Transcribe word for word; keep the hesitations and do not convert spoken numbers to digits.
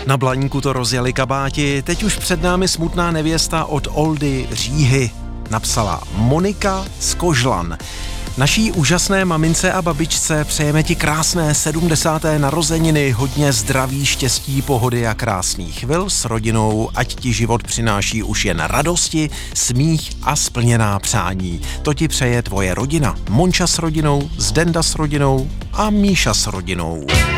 Na Blaníku to rozjeli kabáti, teď už před námi smutná nevěsta od Oldy Říhy. Napsala Monika z Kožlan. Naší úžasné mamince a babičce přejeme ti krásné sedmdesáté narozeniny, hodně zdraví, štěstí, pohody a krásných chvil s rodinou, ať ti život přináší už jen radosti, smích a splněná přání. To ti přeje tvoje rodina. Monča s rodinou, Zdenda s rodinou a Míša s rodinou.